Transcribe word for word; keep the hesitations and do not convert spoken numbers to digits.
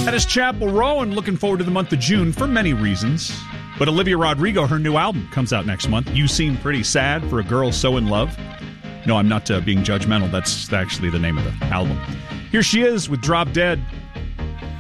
That is Chapel Row, and looking forward to the month of June for many reasons. But Olivia Rodrigo, her new album comes out next month. You Seem Pretty Sad for a Girl So in Love. No, I'm not uh, being judgmental. That's actually the name of the album. Here she is with Drop Dead.